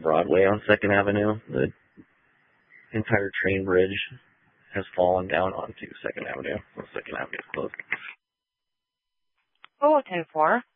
Broadway on 2nd Avenue. The entire train bridge has fallen down onto 2nd Avenue. So 2nd Avenue is closed. Oh, 10-4.